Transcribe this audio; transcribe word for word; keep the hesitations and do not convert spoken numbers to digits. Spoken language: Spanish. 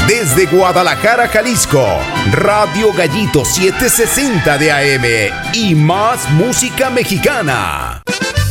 Desde Guadalajara, Jalisco, Radio Gallito setecientos sesenta de A M y más música mexicana.